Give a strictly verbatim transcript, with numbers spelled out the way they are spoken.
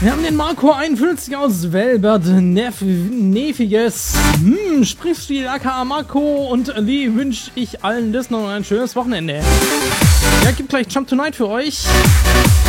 Wir haben den Marco einundfünfzig aus Welbert, Nef Nefiges, hm, Sprichstil aka Marco und Lee wünsche ich allen Listenern ein schönes Wochenende. Ja, gibt gleich Jump Tonight für euch.